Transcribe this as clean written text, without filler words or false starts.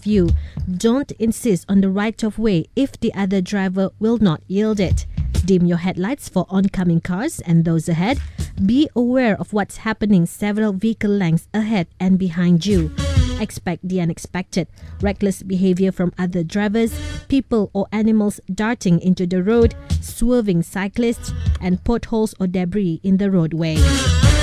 of you. Don't insist on the right of way if the other driver will not yield it. Dim your headlights for oncoming cars and those ahead. Be aware of what's happening several vehicle lengths ahead and behind you. Expect the unexpected. Reckless behavior from other drivers, people or animals darting into the road, swerving cyclists, and potholes or debris in the roadway.